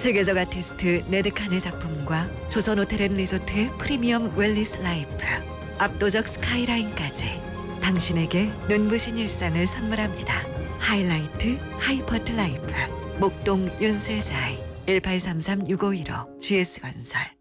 세계적 아티스트 네드칸의 작품과 조선호텔앤리조트의 프리미엄 웰니스 라이프, 압도적 스카이라인까지 당신에게 눈부신 일상을 선물합니다. 하이라이트 하이퍼트 라이프, 목동 윤슬자이 1833-6515 GS건설.